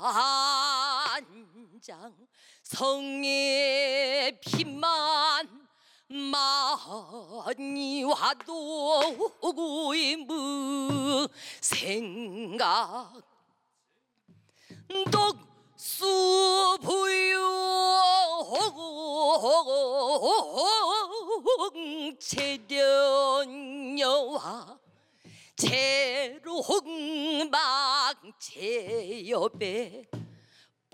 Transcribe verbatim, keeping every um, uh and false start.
한장 성의 피만 많이 와도 구이무 생각 독수 부용 체련여와 제롱박 제여배